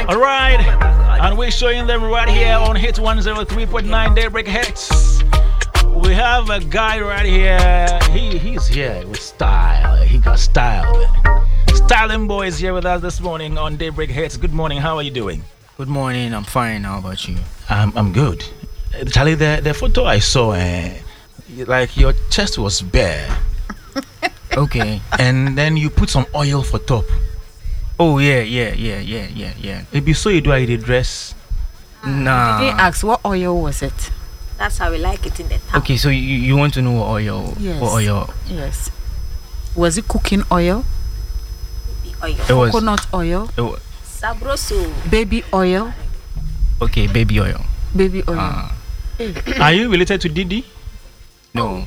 All right, and we're showing them right here on Hit 103.9 Daybreak Hits. We have a guy right here. He's here with style. He got style, man. Styling Boy is here with us this morning on Daybreak Hits. Good morning. How are you doing? Good morning. I'm fine. How about you? I'm good. Charlie, the photo I saw, like your chest was bare. Okay. And then you put some oil for top. Oh yeah. It be so you do I dress. Nah. They ask what oil was it? That's how we like it in the town. Okay, so you want to know what oil? Yes. What oil? Yes. Was it cooking oil? Oil. It was. Coconut oil? Sabroso. Baby oil? Okay, baby oil. Baby oil. Are you related to Didi? No.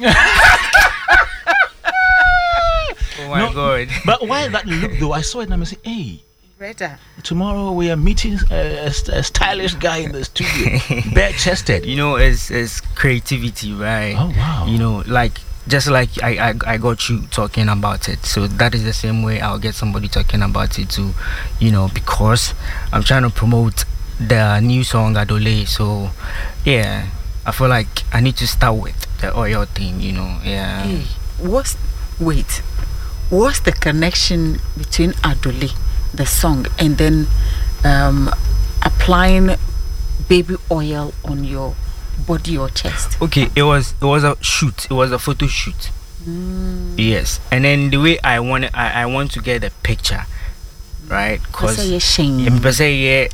Oh my God. But why that look though? I saw it and I said, hey, Brother. tomorrow we are meeting a stylish guy in the studio, bare chested. You know, it's creativity, right? Oh wow. You know, like just like I got you talking about it, so that is the same way I'll get somebody talking about it too. You know, because I'm trying to promote the new song Adole. So yeah, I feel like I need to start with the oil thing. You know, yeah. Hey, what's the connection between Adole, the song, and then applying baby oil on your body or chest? Okay, it was a shoot. It was a photo shoot. Yes, and then the way I want to get the picture, right? Cause it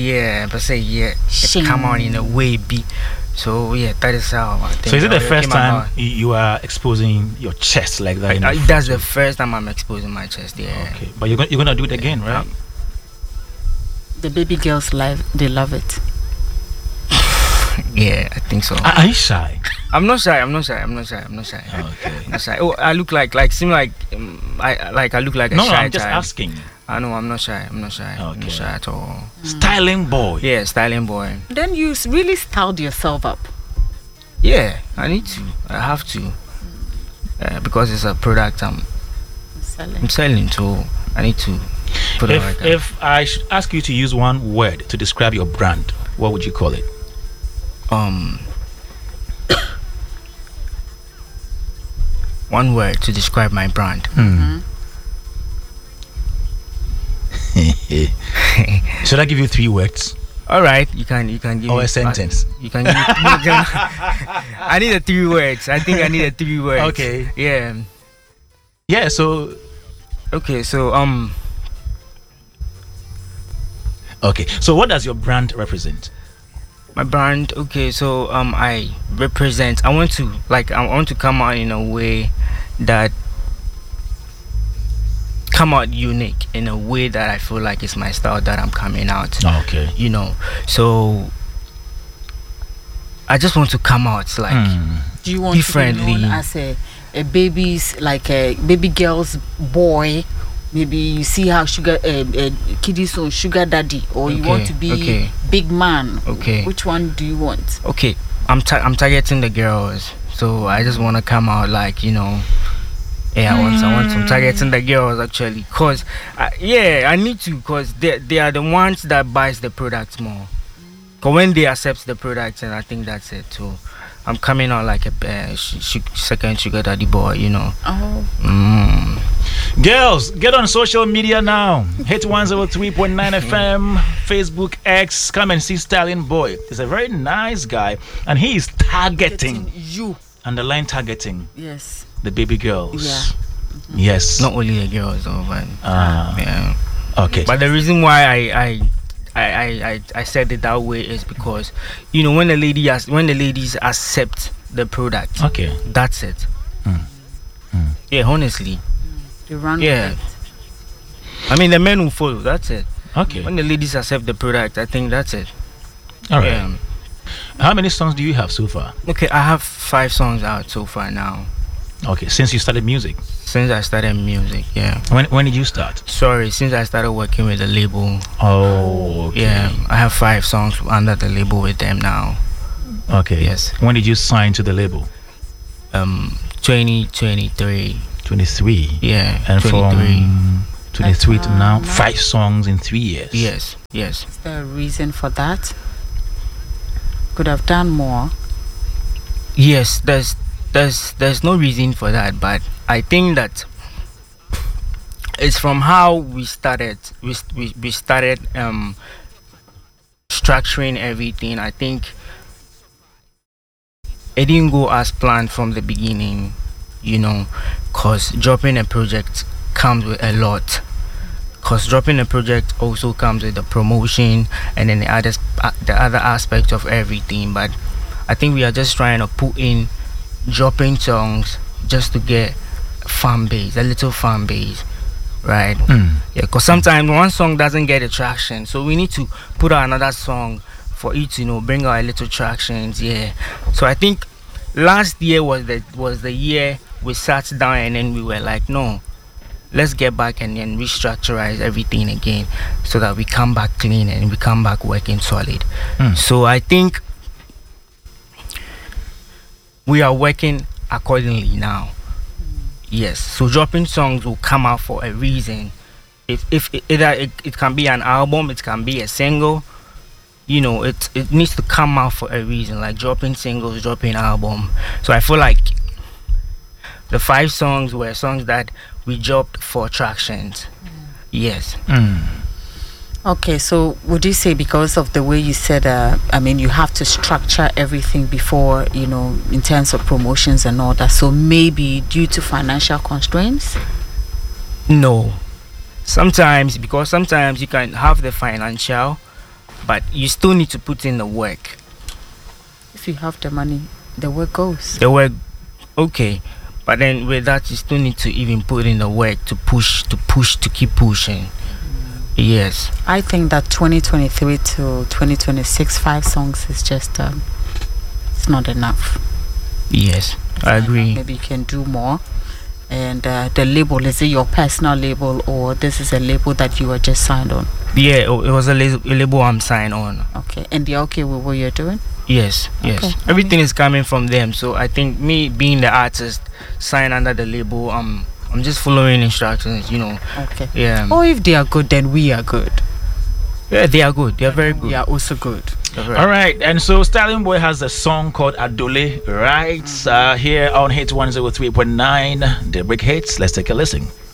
come on in a way be. So yeah, that is how I think. So is it the first time you are exposing your chest like that? That's the first time I'm exposing my chest. Yeah. Okay, but you're gonna do it again, right? The baby girls they love it. Yeah, I think so. Are you shy? I'm not shy. Okay. I'm not shy. Oh, I look like I look like a shy. No, I'm just child. asking. I know I'm not shy. Okay. I'm not shy at all. Styling boy. Yeah, styling boy. Then you really styled yourself up. Yeah, I need to. I have to. Because it's a product I'm selling, so I need to put it like that. If I should ask you to use one word to describe your brand, what would you call it? One word to describe my brand. Should I give you 3 words? All right, you can give or me a sentence. You can give me, I need 3 words. I think I need 3 words. Okay. Yeah. So. Okay. So Okay. So what does your brand represent? My brand. Okay. So I want to come out in a way that come out unique, in a way that I feel like it's my style that I'm coming out. Okay. You know, so I just want to come out like Do you want differently. to be known as a baby's, like a baby girl's boy? Maybe you see how kiddies on sugar daddy, or you want to be big man. Okay. Which one do you want? Okay, I'm targeting the girls, so I just want to come out like, you know. Yeah, I'm targeting the girls actually, cause I need to, cause they are the ones that buys the product more. Cause when they accept the product, and I think that's it too. I'm coming out like a second sugar daddy boy, you know. Girls, get on social media now. Hit 103.9 FM, Facebook, X. Come and see Styling Boy. He's a very nice guy, and he is targeting you. Underline targeting. Yes. The baby girls. Yeah. Yes. Not only the girls, though, but yeah. Okay. But the reason why I said it that way is because, you know, when the ladies accept the product, okay, that's it. Yeah, honestly. They run with Yeah. it. I mean, the men will follow. That's it. Okay. When the ladies accept the product, I think that's it. All right. Yeah. How many songs do you have so far? Okay, I have 5 songs out so far now. Okay, since you started music. Since I started music, yeah. When did you start? Sorry, since I started working with the label. Oh, okay. Yeah, I have 5 songs under the label with them now. Okay. Yes. When did you sign to the label? 2023. 23. Yeah, And 23. from 23 to now, 5 songs in 3 years. Yes. Is there a reason for that? Could have done more. Yes, there's no reason for that, but I think that it's from how we started. We started structuring everything. I think it didn't go as planned from the beginning, cause dropping a project comes with a lot. Cause dropping a project also comes with the promotion and then the other aspects of everything. But I think we are just trying to put in dropping songs just to get a little fan base, right? Yeah, cause sometimes one song doesn't get attraction, so we need to put out another song for it to bring out a little tractions. Yeah. So I think last year was the year we sat down and then we were like, no, let's get back and then restructurize everything again so that we come back clean and we come back working solid. So I think we are working accordingly now. Yes. So dropping songs will come out for a reason. If either it can be an album, it can be a single. It needs to come out for a reason, like dropping singles, dropping album. So I feel like the 5 songs were songs that we dropped for attractions. Yes. Okay, so would you say because of the way you said, you have to structure everything before, in terms of promotions and all that, so maybe due to financial constraints? No. Sometimes you can have the financial, but you still need to put in the work. If you have the money, the work goes. Okay. But then with that, you still need to even put in the work to keep pushing. Yes. I think that 2023 to 2026, 5 songs is just, it's not enough. Yes, I agree. Maybe you can do more. And the label, is it your personal label or this is a label that you were just signed on? Yeah, it was a label I'm signed on. Okay, and they're okay with what you're doing? Yes. Okay. Everything is coming from them. So I think me being the artist signed under the label, I'm just following instructions, Okay. Yeah. Or if they are good, then we are good. Yeah, they are good. They are very good. We are also good. All right, and so Stallion Boy has a song called Adole, right? Here on Hit 103.9, The Break Hits. Let's take a listen.